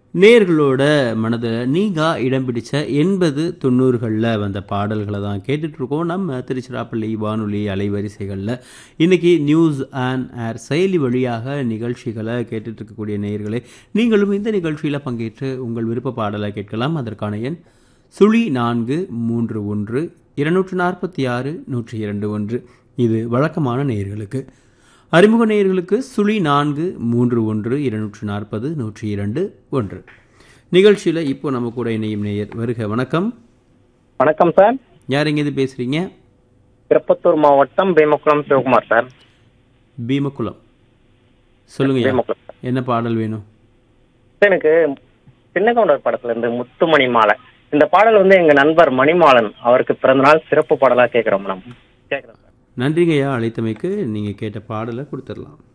நேயர்களோட மனதில் நீங்கா இடம் பிடிச்ச 80-90களில் வந்த பாடல்களை தான் கேட்டுட்ருக்கோம் நம்ம திருச்சிராப்பள்ளி வானொலி அலைவரிசைகளில். இன்றைக்கி நியூஸ் ஆன் ஏர் செயலி வழியாக நிகழ்ச்சிகளை கேட்டுட்ருக்கக்கூடிய நேயர்களே, நீங்களும் இந்த நிகழ்ச்சியில் பங்கேற்று உங்கள் விருப்ப பாடலை கேட்கலாம். அதற்கான எண் 0431 246 102 இது வழக்கமான நேயர்களுக்கு. அறிமுக நேயர்களுக்கு 0431 240 102 நிகழ்ச்சியில் இப்போ நம்ம கூட இணையும் நேயர் வருக. வணக்கம். வணக்கம் சார். யார் எங்கேருந்து பேசுறீங்க? திருப்பத்தூர் மாவட்டம் பீமக்குளம் சிவகுமார் சார். பீமக்குளம் சொல்லுங்க. பீமக்குளம். என்ன பாடல் வேணும்? எனக்கு சின்னகவுண்டர் படத்துல இருந்து முத்துமணி மாலை இந்த பாடல் எங்க நண்பர் மணிமாலன் அவருக்கு பிறந்தநாள் சிறப்பு பாடலா கேட்கிறோம். நம்ம கேட்கிறோம் சார். நன்றிங்கய்யா, அழைத்தமைக்கு. நீங்கள் கேட்ட பாடலை கொடுத்துடலாம்.